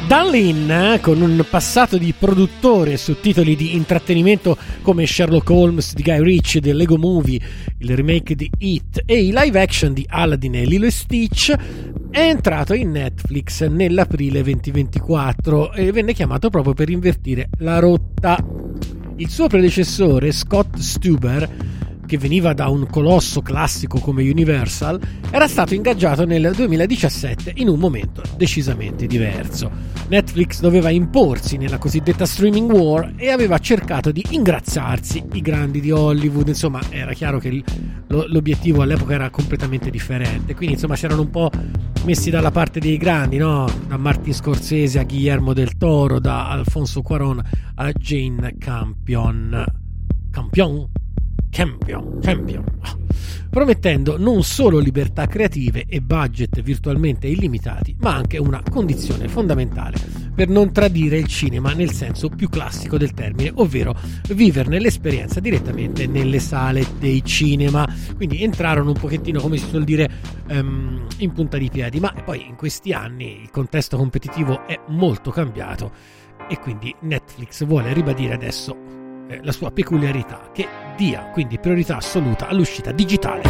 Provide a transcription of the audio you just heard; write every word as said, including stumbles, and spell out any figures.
Dan Lin, eh, con un passato di produttore su titoli di intrattenimento come Sherlock Holmes di Guy Ritchie del Lego Movie, il remake di It e i live action di Aladdin e Lilo e Stitch, è entrato in Netflix nell'aprile duemilaventiquattro e venne chiamato proprio per invertire la rotta. Il suo predecessore, Scott Stuber, che veniva da un colosso classico come Universal, era stato ingaggiato nel duemiladiciassette in un momento decisamente diverso. Netflix doveva imporsi nella cosiddetta streaming war e aveva cercato di ingraziarsi i grandi di Hollywood. Insomma, era chiaro che l'obiettivo all'epoca era completamente differente, quindi insomma si erano un po' messi dalla parte dei grandi, no? Da Martin Scorsese a Guillermo del Toro, da Alfonso Cuarón a Jane Campion Campion? Champion, champion, promettendo non solo libertà creative e budget virtualmente illimitati, ma anche una condizione fondamentale per non tradire il cinema nel senso più classico del termine, ovvero viverne l'esperienza direttamente nelle sale dei cinema. Quindi entrarono un pochettino, come si suol dire, um, in punta di piedi, ma poi in questi anni il contesto competitivo è molto cambiato e quindi Netflix vuole ribadire adesso la sua peculiarità, che dia quindi priorità assoluta all'uscita digitale.